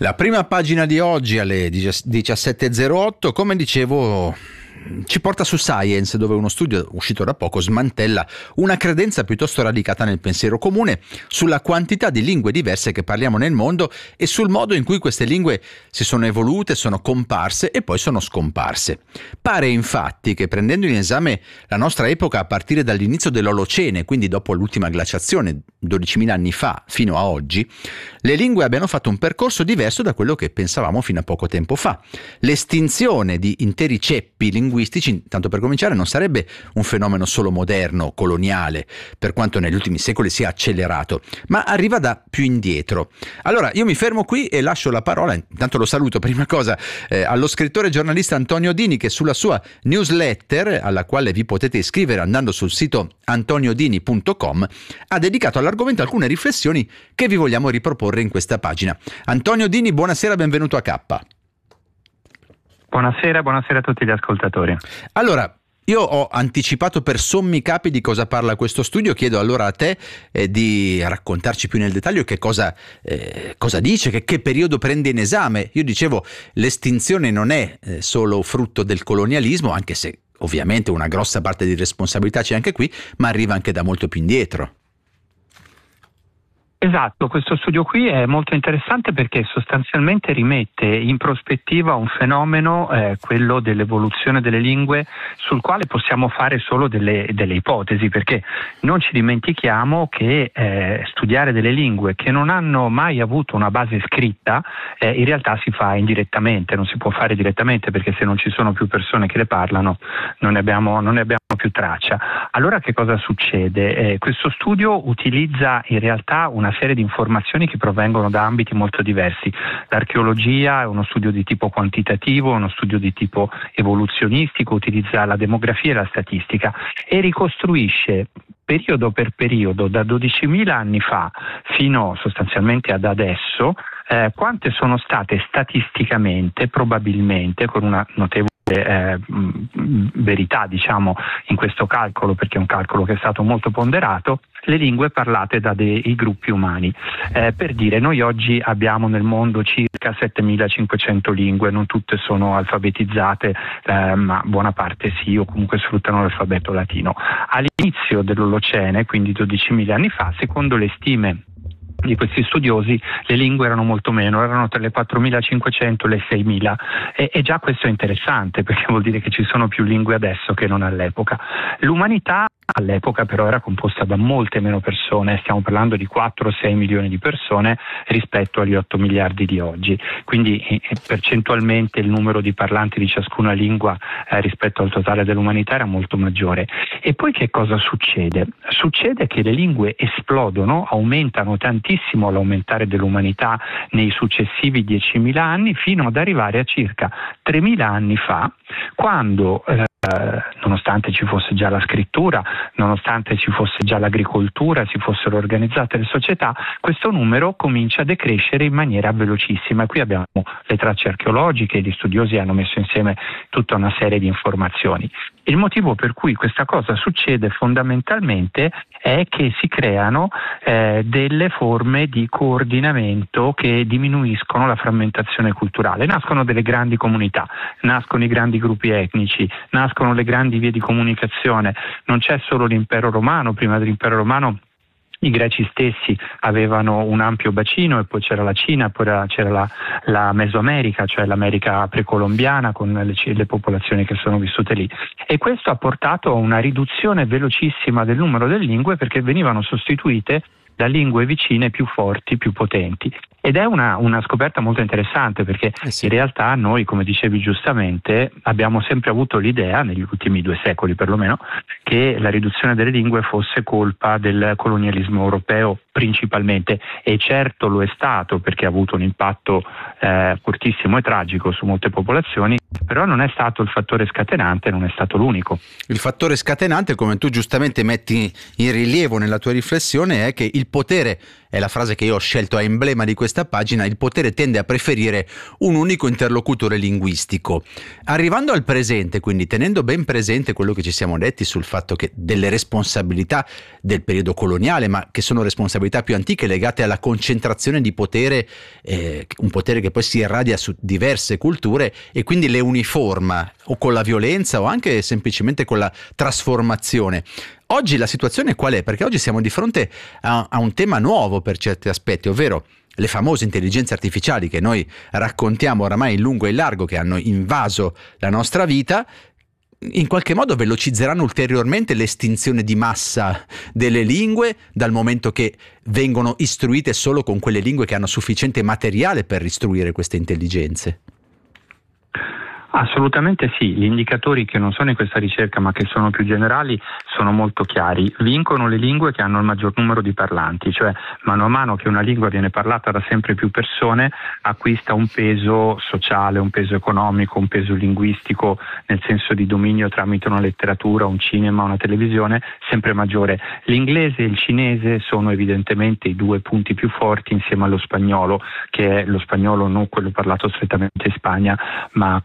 La prima pagina di oggi alle 17.08, come dicevo, ci porta su Science, dove uno studio uscito da poco smantella una credenza piuttosto radicata nel pensiero comune sulla quantità di lingue diverse che parliamo nel mondo e sul modo in cui queste lingue si sono evolute, sono comparse e poi sono scomparse. Pare infatti che, prendendo in esame la nostra epoca a partire dall'inizio dell'Olocene, quindi dopo l'ultima glaciazione 12.000 anni fa fino a oggi, le lingue abbiano fatto un percorso diverso da quello che pensavamo fino a poco tempo fa. L'estinzione di interi ceppi linguistici, tanto per cominciare, non sarebbe un fenomeno solo moderno, coloniale, per quanto negli ultimi secoli sia accelerato, ma arriva da più indietro. Allora io mi fermo qui e lascio la parola, intanto lo saluto prima cosa, allo scrittore e giornalista Antonio Dini, che sulla sua newsletter, alla quale vi potete iscrivere andando sul sito antoniodini.com, ha dedicato all'argomento alcune riflessioni che vi vogliamo riproporre in questa pagina. Antonio Dini, buonasera, benvenuto a K. Buonasera a tutti gli ascoltatori. Allora, io ho anticipato per sommi capi di cosa parla questo studio, chiedo allora a te di raccontarci più nel dettaglio che cosa dice, che periodo prende in esame. Io dicevo, l'estinzione non è solo frutto del colonialismo, anche se ovviamente una grossa parte di responsabilità c'è anche qui, ma arriva anche da molto più indietro. Esatto, questo studio qui è molto interessante perché sostanzialmente rimette in prospettiva un fenomeno, quello dell'evoluzione delle lingue, sul quale possiamo fare solo delle ipotesi, perché non ci dimentichiamo che studiare delle lingue che non hanno mai avuto una base scritta in realtà si fa indirettamente, non si può fare direttamente, perché se non ci sono più persone che le parlano non ne abbiamo più traccia. Allora che cosa succede? Questo studio utilizza in realtà una serie di informazioni che provengono da ambiti molto diversi. L'archeologia è uno studio di tipo quantitativo, uno studio di tipo evoluzionistico, utilizza la demografia e la statistica e ricostruisce periodo per periodo, da 12.000 anni fa fino sostanzialmente ad adesso, quante sono state statisticamente, probabilmente, con una notevole verità, diciamo, in questo calcolo, perché è un calcolo che è stato molto ponderato, le lingue parlate da dei gruppi umani. Per dire, noi oggi abbiamo nel mondo circa 7.500 lingue, non tutte sono alfabetizzate, ma buona parte sì, o comunque sfruttano l'alfabeto latino. All'inizio dell'Olocene, quindi 12.000 anni fa, secondo le stime di questi studiosi, le lingue erano molto meno, erano tra le 4.500 e le 6.000 e già questo è interessante, perché vuol dire che ci sono più lingue adesso che non all'epoca. L'umanità all'epoca però era composta da molte meno persone, stiamo parlando di 4-6 milioni di persone rispetto agli 8 miliardi di oggi, quindi percentualmente il numero di parlanti di ciascuna lingua rispetto al totale dell'umanità era molto maggiore. E poi che cosa succede? Succede che le lingue esplodono, aumentano tantissimo all'aumentare dell'umanità nei successivi 10.000 anni, fino ad arrivare a circa 3.000 anni fa, quando nonostante ci fosse già la scrittura, nonostante ci fosse già l'agricoltura, si fossero organizzate le società, questo numero comincia a decrescere in maniera velocissima. E qui abbiamo le tracce archeologiche, gli studiosi hanno messo insieme tutta una serie di informazioni. Il motivo per cui questa cosa succede fondamentalmente è che si creano delle forme di coordinamento che diminuiscono la frammentazione culturale. Nascono delle grandi comunità, nascono i grandi gruppi etnici, nascono le grandi vie di comunicazione. Non c'è solo l'impero romano, prima dell'impero romano i greci stessi avevano un ampio bacino, e poi c'era la Cina, poi c'era la Mesoamerica, cioè l'America precolombiana, con le popolazioni che sono vissute lì. E questo ha portato a una riduzione velocissima del numero delle lingue, perché venivano sostituite da lingue vicine più forti, più potenti. Ed è una scoperta molto interessante, perché in realtà noi, come dicevi giustamente, abbiamo sempre avuto l'idea, negli ultimi 2 secoli perlomeno, che la riduzione delle lingue fosse colpa del colonialismo europeo principalmente, e certo lo è stato, perché ha avuto un impatto fortissimo e tragico su molte popolazioni, però non è stato il fattore scatenante, non è stato l'unico. Il fattore scatenante, come tu giustamente metti in rilievo nella tua riflessione, è che il potere, è la frase che io ho scelto a emblema di questa questa pagina, il potere tende a preferire un unico interlocutore linguistico. Arrivando al presente, quindi tenendo ben presente quello che ci siamo detti sul fatto che delle responsabilità del periodo coloniale, ma che sono responsabilità più antiche legate alla concentrazione di potere, un potere che poi si irradia su diverse culture e quindi le uniforma o con la violenza o anche semplicemente con la trasformazione. Oggi la situazione qual è? Perché oggi siamo di fronte a un tema nuovo per certi aspetti, ovvero le famose intelligenze artificiali che noi raccontiamo oramai in lungo e in largo, che hanno invaso la nostra vita. In qualche modo velocizzeranno ulteriormente l'estinzione di massa delle lingue, dal momento che vengono istruite solo con quelle lingue che hanno sufficiente materiale per istruire queste intelligenze. Assolutamente sì, gli indicatori che non sono in questa ricerca ma che sono più generali sono molto chiari. Vincono le lingue che hanno il maggior numero di parlanti, cioè mano a mano che una lingua viene parlata da sempre più persone acquista un peso sociale, un peso economico, un peso linguistico nel senso di dominio tramite una letteratura, un cinema, una televisione sempre maggiore. L'inglese e il cinese sono evidentemente i due punti più forti insieme allo spagnolo, che è lo spagnolo non quello parlato strettamente in Spagna ma